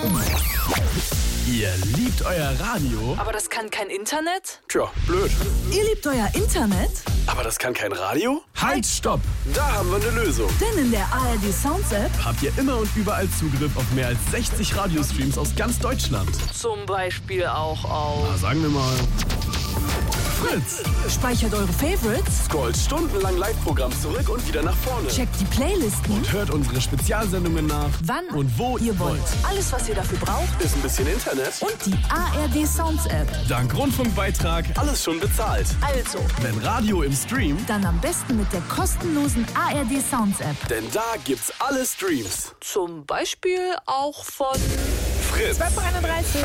Ihr liebt euer Radio? Aber das kann kein Internet? Tja, blöd. Ihr liebt euer Internet? Aber das kann kein Radio? Halt, stopp! Da haben wir eine Lösung. Denn in der ARD Sounds App Habt ihr immer und überall Zugriff auf mehr als 60 Radiostreams aus ganz Deutschland. zum Beispiel auch auf Na, sagen wir mal Fritz. speichert eure Favorites, Scrollt stundenlang Live-Programm zurück und wieder nach vorne. checkt die Playlisten, Und hört unsere Spezialsendungen nach, wann und wo ihr wollt. Alles, was ihr dafür braucht Ist ein bisschen Internet und die ARD Sounds App. dank Rundfunkbeitrag alles schon bezahlt. Also, Wenn Radio im Stream, dann am besten mit der kostenlosen ARD Sounds App. denn da gibt's alle Streams. Zum Beispiel auch von Fritz. 31.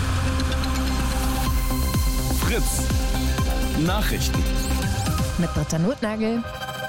Fritz. Nachrichten. Mit Britta Notnagel.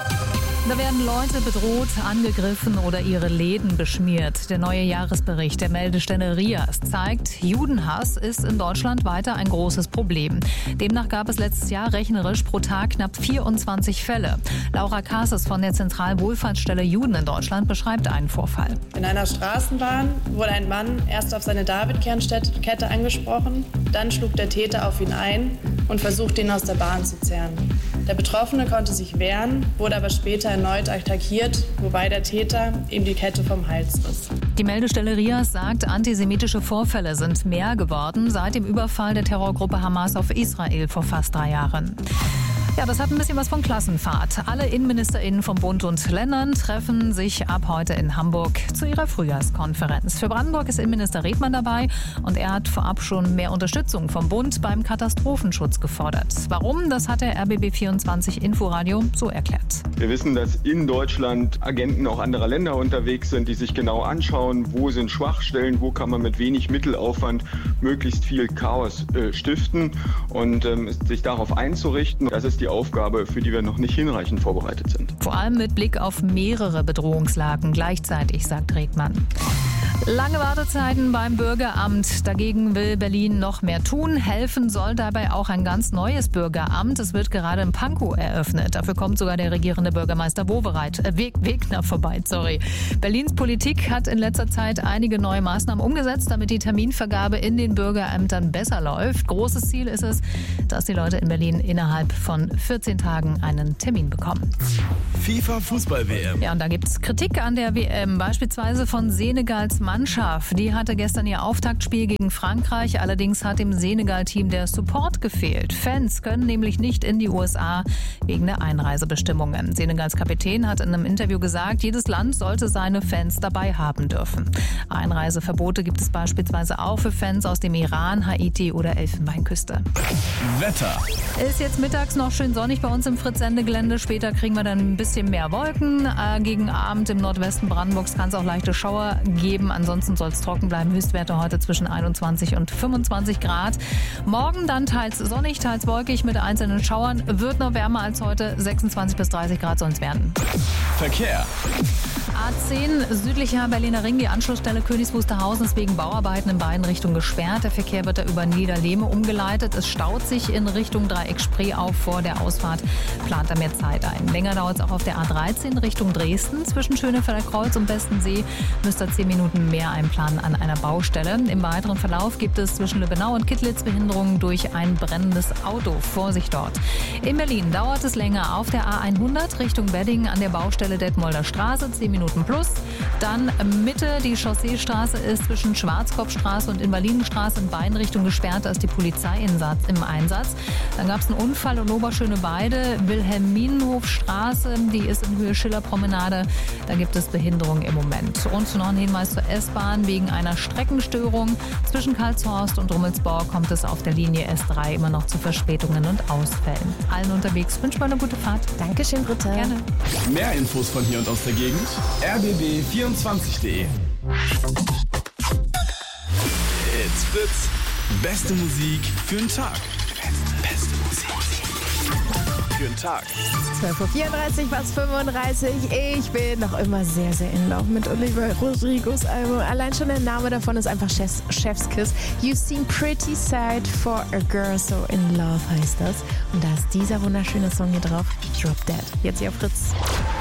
Da werden Leute bedroht, angegriffen oder ihre Läden beschmiert. Der neue Jahresbericht der Meldestelle RIAS zeigt, Judenhass ist in Deutschland weiter ein großes Problem. Demnach gab es letztes Jahr rechnerisch pro Tag knapp 24 Fälle. Laura Kasses von der Zentralwohlfahrtsstelle Juden in Deutschland beschreibt einen Vorfall. In einer Straßenbahn wurde ein Mann erst auf seine David-Kette angesprochen, dann schlug der Täter auf ihn ein und versuchte ihn aus der Bahn zu zerren. Der Betroffene konnte sich wehren, wurde aber später erneut attackiert, wobei der Täter ihm die Kette vom Hals riss. Die Meldestelle RIAS sagt, antisemitische Vorfälle sind mehr geworden seit dem Überfall der Terrorgruppe Hamas auf Israel vor fast 3 Jahren. Ja, das hat ein bisschen was von Klassenfahrt. Alle InnenministerInnen von Bund und Ländern treffen sich ab heute in Hamburg zu ihrer Frühjahrskonferenz. Für Brandenburg ist Innenminister Redmann dabei und er hat vorab schon mehr Unterstützung vom Bund beim Katastrophenschutz gefordert. Warum? Das hat der RBB24 Inforadio so erklärt. Wir wissen, dass in Deutschland Agenten auch anderer Länder unterwegs sind, die sich genau anschauen, wo sind Schwachstellen, wo kann man mit wenig Mittelaufwand möglichst viel Chaos stiften und sich darauf einzurichten. Das ist die Aufgabe, für die wir noch nicht hinreichend vorbereitet sind. Vor allem mit Blick auf mehrere Bedrohungslagen gleichzeitig, sagt Redmann. Lange Wartezeiten beim Bürgeramt. Dagegen will Berlin noch mehr tun. Helfen soll dabei auch ein ganz neues Bürgeramt. Es wird gerade in Pankow eröffnet. Dafür kommt sogar der regierende Bürgermeister Wegner vorbei. Berlins Politik hat in letzter Zeit einige neue Maßnahmen umgesetzt, damit die Terminvergabe in den Bürgerämtern besser läuft. Großes Ziel ist es, dass die Leute in Berlin innerhalb von 14 Tagen einen Termin bekommen. FIFA-Fußball-WM. Ja, und da gibt es Kritik an der WM, beispielsweise von Senegals Mannschaft. Die hatte gestern ihr Auftaktspiel gegen Frankreich, allerdings hat dem Senegal-Team der Support gefehlt. Fans können nämlich nicht in die USA wegen der Einreisebestimmungen. Senegals Kapitän hat in einem Interview gesagt, jedes Land sollte seine Fans dabei haben dürfen. Einreiseverbote gibt es beispielsweise auch für Fans aus dem Iran, Haiti oder Elfenbeinküste. Wetter. Ist jetzt mittags noch schön sonnig bei uns im Fritz-Sendegelände. Später kriegen wir dann ein bisschen mehr Wolken. Gegen Abend im Nordwesten Brandenburgs kann es auch leichte Schauer geben. Ansonsten soll es trocken bleiben. Höchstwerte heute zwischen 21 und 25 Grad. Morgen dann teils sonnig, teils wolkig mit einzelnen Schauern. Wird noch wärmer als heute. 26 bis 30 Grad sollen es werden. Verkehr. A10 südlicher Berliner Ring, die Anschlussstelle Königs Wusterhausen ist wegen Bauarbeiten in beiden Richtungen gesperrt. Der Verkehr wird da über Niederlehme umgeleitet. Es staut sich in Richtung Dreieck Spree auf. Vor der Ausfahrt plant er mehr Zeit ein. Länger dauert es auch auf der A13 Richtung Dresden. Zwischen Schönefelder Kreuz und Bestensee müsst ihr 10 Minuten mehr einplanen an einer Baustelle. Im weiteren Verlauf gibt es zwischen Lübbenau und Kittlitz Behinderungen durch ein brennendes Auto. Vorsicht dort. In Berlin dauert es länger auf der A100 Richtung Wedding an der Baustelle Detmolder Straße. 10 Minuten plus. Dann Mitte, die Chausseestraße ist zwischen Schwarzkopfstraße und Invalidenstraße in beiden Richtungen gesperrt. Da ist die Polizei im Einsatz. Dann gab es einen Unfall in Oberschöneweide, Wilhelminenhofstraße, die ist in Höhe Schillerpromenade. Da gibt es Behinderung im Moment. Und noch ein Hinweis zur S-Bahn. Wegen einer Streckenstörung zwischen Karlshorst und Rummelsburg kommt es auf der Linie S3 immer noch zu Verspätungen und Ausfällen. Allen unterwegs wünsche mal eine gute Fahrt. Dankeschön, Britta. Gerne. Mehr Infos von hier und aus der Gegend. rbb24.de. It's Fritz. Beste Musik für den Tag. Beste Musik für den Tag. 12.34 Uhr, fast 35. Ich bin noch immer sehr, sehr in Love mit Olivia Rodrigos Album. Allein schon der Name davon ist einfach Chef's Kiss. You seem pretty sad for a girl, so in love heißt das. Und da ist dieser wunderschöne Song hier drauf, Drop Dead. Jetzt hier auf Fritz.